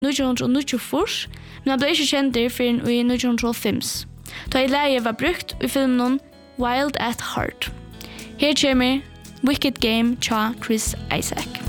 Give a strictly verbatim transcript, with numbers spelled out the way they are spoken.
nittonhundraðogníggjuogfýrs, men han ble ikke kjentur før i nittonhundraðoghálvfems. Da i leie var brukt i filmen Wild at Heart. Her kommer Wicked Game tja Chris Isaac.